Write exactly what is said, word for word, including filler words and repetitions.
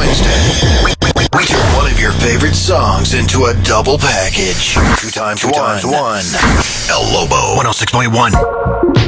Wednesday, we, we, we we turn one of your favorite songs into a double package. Two times, two times one. El Lobo, one oh six point one.